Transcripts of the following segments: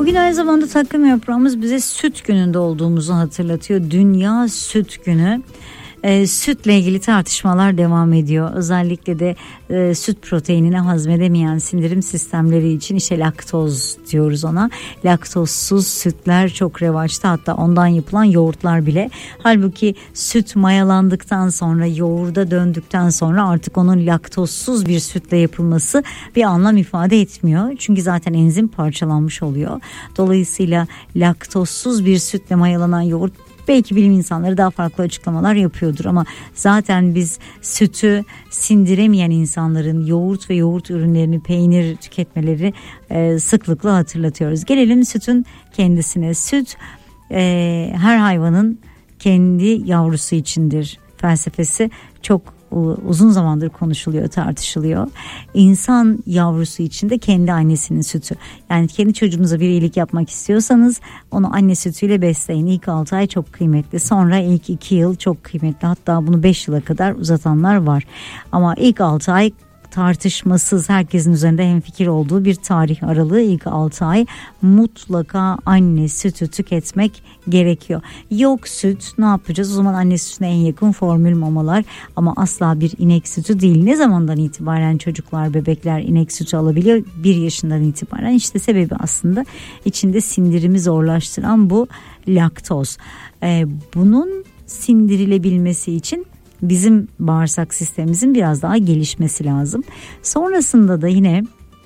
Bugün aynı zamanda takvim yaprağımız bize süt gününde olduğumuzu hatırlatıyor. Dünya Süt Günü. Sütle ilgili tartışmalar devam ediyor. Özellikle de süt proteinini hazmedemeyen sindirim sistemleri için işte laktoz diyoruz ona. Laktozsuz sütler çok revaçta, hatta ondan yapılan yoğurtlar bile. Halbuki süt mayalandıktan sonra, yoğurda döndükten sonra artık onun laktozsuz bir sütle yapılması bir anlam ifade etmiyor. Çünkü zaten enzim parçalanmış oluyor. Dolayısıyla laktozsuz bir sütle mayalanan yoğurt, belki bilim insanları daha farklı açıklamalar yapıyordur ama zaten biz sütü sindiremeyen insanların yoğurt ve yoğurt ürünlerini, peynir tüketmeleri sıklıkla hatırlatıyoruz. Gelelim sütün kendisine. Süt her hayvanın kendi yavrusu içindir felsefesi çok uzun zamandır konuşuluyor, tartışılıyor. İnsan yavrusu için de kendi annesinin sütü. Yani kendi çocuğunuza bir iyilik yapmak istiyorsanız onu anne sütüyle besleyin. İlk 6 ay çok kıymetli. Sonra ilk 2 yıl çok kıymetli. Hatta bunu 5 yıla kadar uzatanlar var. Ama ilk 6 ay tartışmasız, herkesin üzerinde hemfikir olduğu bir tarih aralığı. İlk 6 ay mutlaka anne sütü tüketmek gerekiyor. Yok süt, ne yapacağız? O zaman anne sütüne en yakın formül mamalar, ama asla bir inek sütü değil. Ne zamandan itibaren çocuklar, bebekler inek sütü alabiliyor? 1 yaşından itibaren. İşte sebebi aslında içinde sindirimi zorlaştıran bu laktoz. Bunun sindirilebilmesi için bizim bağırsak sistemimizin biraz daha gelişmesi lazım. Sonrasında da yine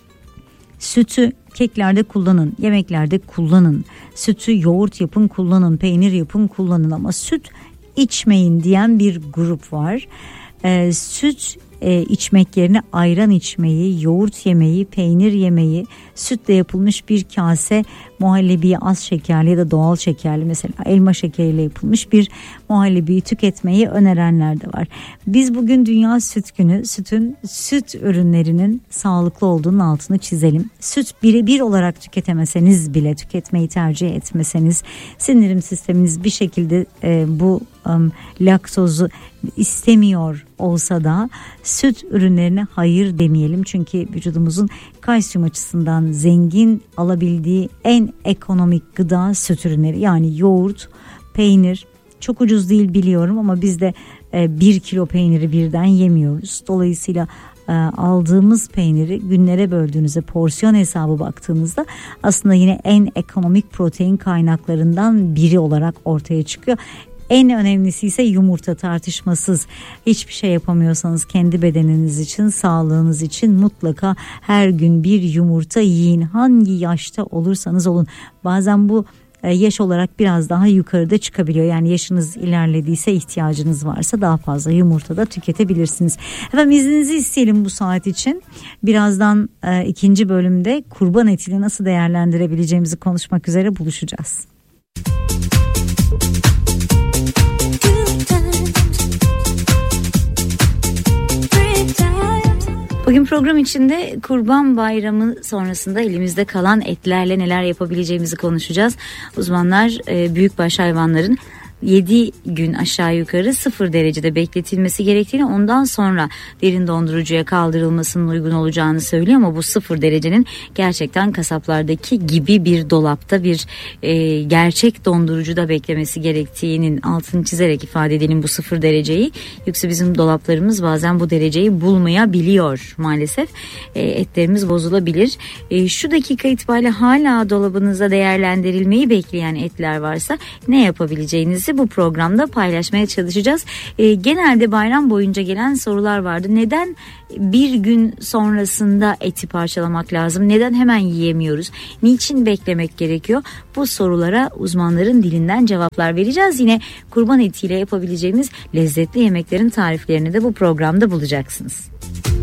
sütü keklerde kullanın, yemeklerde kullanın, sütü yoğurt yapın kullanın, peynir yapın kullanın, ama süt içmeyin diyen bir grup var. Süt içmek yerine ayran içmeyi, yoğurt yemeyi, peynir yemeyi, sütle yapılmış bir kase muhallebi, az şekerli ya da doğal şekerli, mesela elma şekeriyle yapılmış bir muhallebiyi tüketmeyi önerenler de var. Biz bugün Dünya Süt Günü, süt ürünlerinin sağlıklı olduğunun altını çizelim. Süt birebir olarak tüketemeseniz bile, tüketmeyi tercih etmeseniz, sindirim sisteminiz bir şekilde bu laktozu istemiyor olsa da süt ürünlerine hayır demeyelim. Çünkü vücudumuzun kalsiyum açısından zengin alabildiği en ekonomik gıda süt ürünleri. Yani yoğurt, peynir çok ucuz değil biliyorum ama biz de 1 kilo peyniri birden yemiyoruz. Dolayısıyla aldığımız peyniri günlere böldüğünüzde, porsiyon hesabı baktığınızda aslında yine en ekonomik protein kaynaklarından biri olarak ortaya çıkıyor. En önemlisi ise yumurta, tartışmasız. Hiçbir şey yapamıyorsanız kendi bedeniniz için, sağlığınız için mutlaka her gün bir yumurta yiyin. Hangi yaşta olursanız olun. Bazen bu yaş olarak biraz daha yukarıda çıkabiliyor. Yani yaşınız ilerlediyse, ihtiyacınız varsa daha fazla yumurta da tüketebilirsiniz. Efendim izninizi isteyelim bu saat için. Birazdan ikinci bölümde kurban etini nasıl değerlendirebileceğimizi konuşmak üzere buluşacağız. Bugün program içinde Kurban Bayramı sonrasında elimizde kalan etlerle neler yapabileceğimizi konuşacağız. Uzmanlar büyükbaş hayvanların 7 gün aşağı yukarı 0 derecede bekletilmesi gerektiğini, ondan sonra derin dondurucuya kaldırılmasının uygun olacağını söylüyor, ama bu 0 derecenin gerçekten kasaplardaki gibi bir dolapta, bir gerçek dondurucuda beklemesi gerektiğinin altını çizerek ifade edelim bu 0 dereceyi. Yoksa bizim dolaplarımız bazen bu dereceyi bulmayabiliyor maalesef. Etlerimiz bozulabilir. Şu dakika itibariyle hala dolabınıza değerlendirilmeyi bekleyen etler varsa ne yapabileceğinizi bu programda paylaşmaya çalışacağız. Genelde bayram boyunca gelen sorular vardı. Neden bir gün sonrasında eti parçalamak lazım? Neden hemen yiyemiyoruz? Niçin beklemek gerekiyor? Bu sorulara uzmanların dilinden cevaplar vereceğiz. Yine kurban etiyle yapabileceğimiz lezzetli yemeklerin tariflerini de bu programda bulacaksınız.